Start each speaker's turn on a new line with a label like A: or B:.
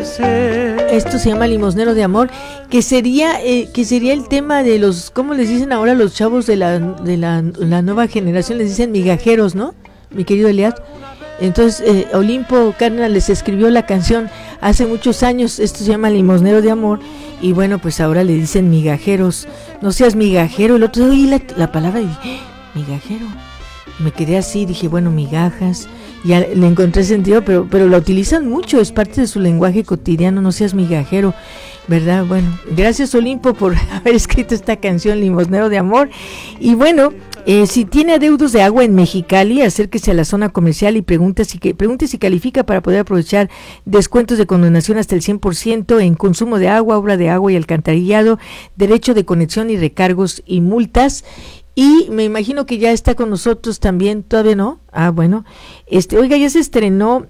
A: Esto se llama Limosnero de Amor, que sería el tema de los, ¿cómo les dicen ahora los chavos de la nueva generación? Les dicen migajeros, ¿no? Mi querido Eliad. Entonces, Olimpo Cárdenas les escribió la canción hace muchos años. Esto se llama Limosnero de Amor. Y bueno, pues ahora le dicen migajeros. No seas migajero. El otro día oí la palabra y dije, migajero. Me quedé así, dije, bueno, migajas. Ya le encontré sentido, pero la utilizan mucho. Es parte de su lenguaje cotidiano. No seas migajero, ¿verdad? Bueno, gracias Olimpo por haber escrito esta canción Limosnero de Amor. Y bueno, si tiene adeudos de agua en Mexicali, acérquese a la zona comercial y pregunte si califica para poder aprovechar descuentos de condonación hasta el 100% en consumo de agua, obra de agua y alcantarillado, derecho de conexión y recargos y multas. Y me imagino que ya está con nosotros también, ¿todavía no? Ah, bueno. Oiga, ya se estrenó